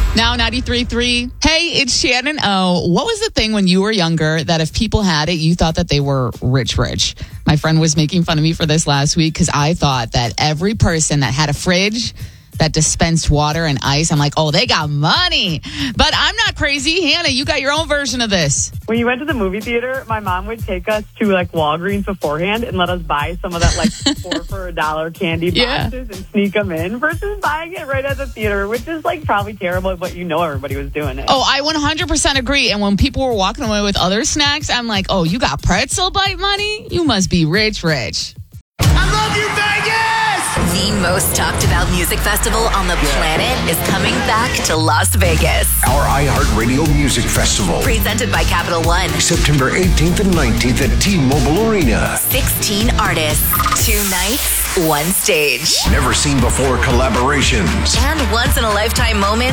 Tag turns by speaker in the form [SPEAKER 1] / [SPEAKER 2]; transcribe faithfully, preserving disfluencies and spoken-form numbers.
[SPEAKER 1] Now ninety-three point three. Hey, it's Shannon O. What was the thing when you were younger that if people had it, you thought that they were rich, rich? My friend was making fun of me for this last week because I thought that every person that had a fridge that dispensed water and ice, I'm like, oh, they got money. But I'm not crazy. Hannah, you got your own version of this.
[SPEAKER 2] When you went to the movie theater, my mom would take us to like Walgreens beforehand and let us buy some of that like four for a dollar candy boxes
[SPEAKER 1] Yeah.
[SPEAKER 2] and sneak them in versus buying it right at the theater, which is like probably terrible, but you know everybody was doing it.
[SPEAKER 1] Oh, I one hundred percent agree. And when people were walking away with other snacks, I'm like, oh, you got pretzel bite money? You must be rich, rich.
[SPEAKER 3] I love you, Vegas!
[SPEAKER 4] The most talked about music festival on the planet is coming back to Las Vegas.
[SPEAKER 3] Our iHeartRadio Music Festival.
[SPEAKER 4] Presented by Capital One.
[SPEAKER 3] September eighteenth and nineteenth at T-Mobile Arena.
[SPEAKER 4] sixteen artists, two nights, one stage.
[SPEAKER 3] Never seen before collaborations.
[SPEAKER 4] And once in a lifetime moments